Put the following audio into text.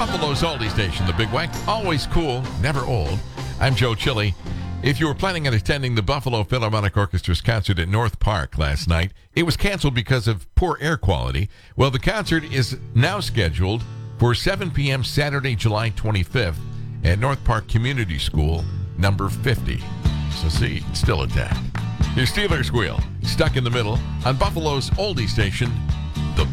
Buffalo's oldie station, the Big Wack. Always cool, never old. I'm Joe Chili. If you were planning on attending the Buffalo Philharmonic Orchestra's concert at North Park last night, it was canceled because of poor air quality. Well, the concert is now scheduled for 7 p.m. Saturday, July 25th at North Park Community School, number 50. So see, it's still at that. Your Steelers Wheel, stuck in the middle on Buffalo's oldie station,